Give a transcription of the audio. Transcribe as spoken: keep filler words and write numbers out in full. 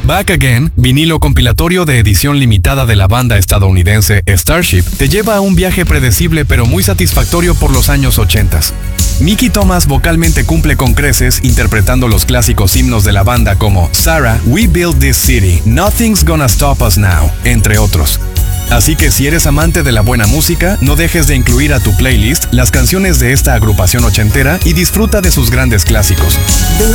Back Again, vinilo compilatorio de edición limitada de la banda estadounidense Starship, te lleva a un viaje predecible pero muy satisfactorio por los años ochenta. Mickey Thomas vocalmente cumple con creces interpretando los clásicos himnos de la banda como Sarah, We Built This City, Nothing's Gonna Stop Us Now, entre otros. Así que si eres amante de la buena música, no dejes de incluir a tu playlist las canciones de esta agrupación ochentera y disfruta de sus grandes clásicos.